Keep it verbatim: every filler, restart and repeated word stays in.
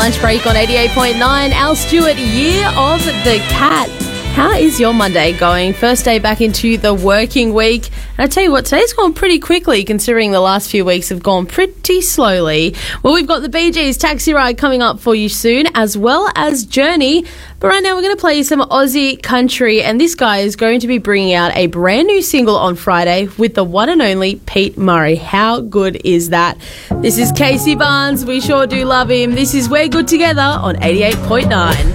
Lunch Break on eighty-eight point nine. Al Stewart, Year of the Cat. How is your Monday going? First day back into the working week. And I tell you what, today's gone pretty quickly considering the last few weeks have gone pretty slowly. Well, we've got the Bee Gees Taxi Ride coming up for you soon, as well as Journey. But right now we're going to play you some Aussie country, and this guy is going to be bringing out a brand new single on Friday with the one and only Pete Murray. How good is that? This is Casey Barnes. We sure do love him. This is We're Good Together on eighty-eight point nine.